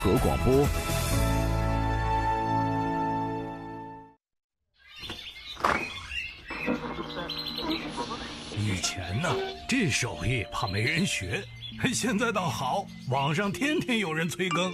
和广播。 以前呢，这手艺怕没人学，现在倒好，网上天天有人催更。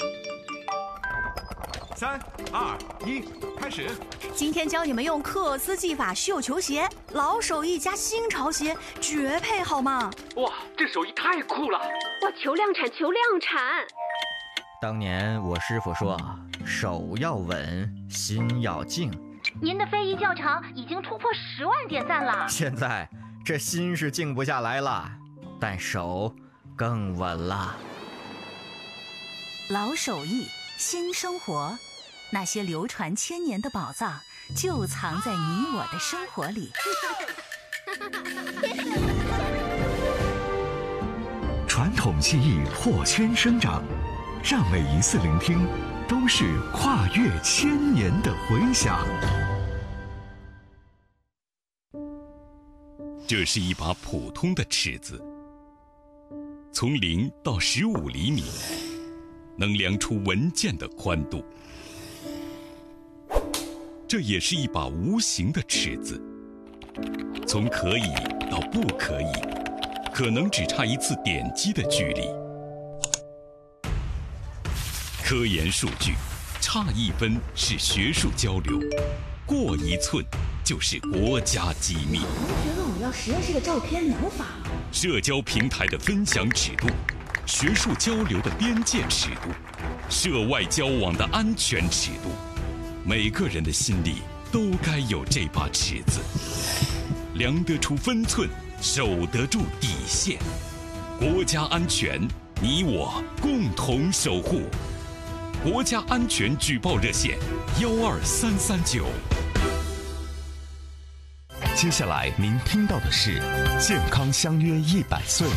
3、2、1，开始！ 今天教你们用克斯技法绣球鞋，老手艺加新潮鞋，绝配好吗？ 哇，这手艺太酷了！ 哇，求量产，求量产！ 当年我师傅说，手要稳，心要静。 您的非遗教场已经突破10万点赞了。 现在这心是静不下来了，但手更稳了。 老手艺，新生活，那些流传千年的宝藏，就藏在你我的生活里。 传统技艺破圈生长，让每一次聆听都是跨越千年的回响。 这是一把普通的尺子，从0到15厘米，能量出文件的宽度。这也是一把无形的尺子，从可以到不可以，可能只差一次点击的距离。科研数据，差1分是学术交流，过1寸就是国家机密。 觉得我要实验室的照片能发吗？ 社交平台的分享尺度，学术交流的边界尺度，涉外交往的安全尺度，每个人的心里都该有这把尺子，量得出分寸，守得住底线。国家安全，你我共同守护。国家安全举报热线12339。 接下来您听到的是健康相约100岁。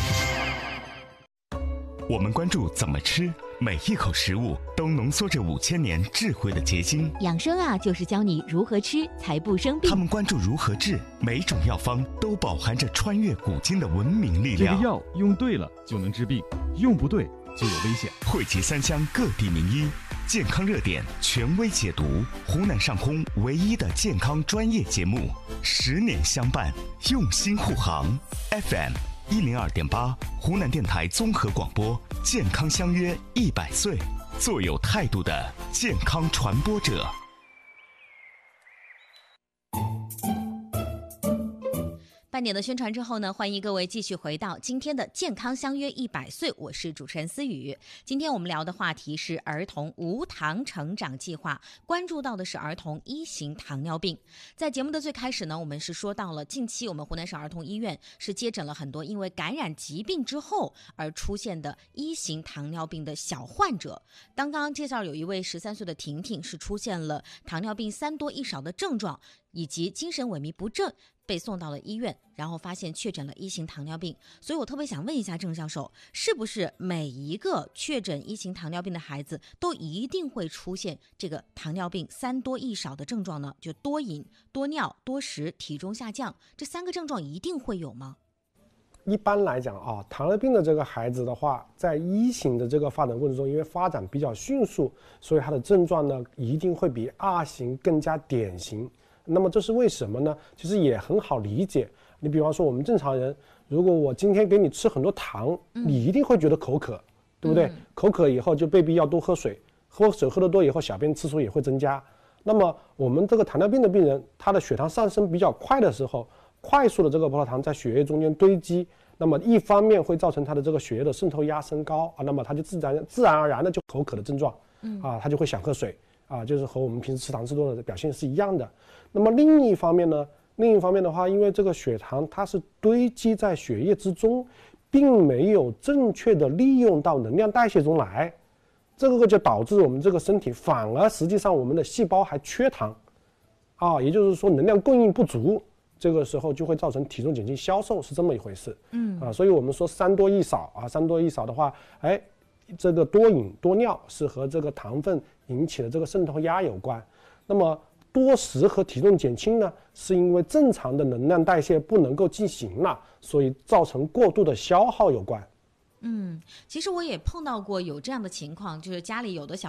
我们关注怎么吃，每一口食物都浓缩着5000年智慧的结晶。 养生啊，就是教你如何吃才不生病。 他们关注如何治，每种药方都饱含着穿越古今的文明力量。 这个药用对了就能治病，用不对就有危险。 汇集3乡各地名医，健康热点权威解读，湖南上空唯一的健康专业节目，10年相伴，用心护航。FM 102.8，湖南电台综合广播，健康相约100岁，做有态度的健康传播者。 半点的宣传之后呢，欢迎各位继续回到今天的健康相约100岁，我是主持人思雨。今天我们聊的话题是儿童无糖成长计划，关注到的是儿童1型糖尿病。在节目的最开始呢，我们是说到了近期我们湖南省儿童医院是接诊了很多因为感染疾病之后而出现的1型糖尿病的小患者。刚刚介绍有一位13岁的婷婷是出现了糖尿病3多1少的症状，以及精神萎靡不振，被送到了医院，然后发现确诊了1型糖尿病。所以我特别想问一下郑教授，是不是每一个确诊1型糖尿病的孩子都一定会出现这个糖尿病3多1少的症状呢？就多饮、多尿、多食、体重下降，这3个症状一定会有吗？ 一般来讲啊，糖尿病的这个孩子的话，在1型的这个发展过程中，因为发展比较迅速，所以他的症状呢一定会比2型更加典型。那么这是为什么呢？其实也很好理解。你比方说我们正常人，如果我今天给你吃很多糖，你一定会觉得口渴，对不对？口渴以后就被逼要多喝水，喝水喝得多以后，小便次数也会增加。那么我们这个糖尿病的病人，他的血糖上升比较快的时候，快速的这个葡萄糖在血液中间堆积，那么一方面会造成他的这个血液的渗透压升高啊，那么他就自然而然的就口渴的症状，他就会想喝水啊，就是和我们平时吃糖吃多的表现是一样的。那么另一方面的话，因为这个血糖它是堆积在血液之中，并没有正确的利用到能量代谢中来，这个就导致我们这个身体反而实际上我们的细胞还缺糖啊，也就是说能量供应不足，这个时候就会造成体重减轻消瘦，是这么一回事。所以我们说3多1少啊，3多1少的话，这个多饮多尿是和这个糖分引起的这个渗透压有关。那么多食和体重减轻呢，是因为正常的能量代谢不能够进行了，所以造成过度的消耗有关。 其实我也碰到过有这样的情况，就是家里有的小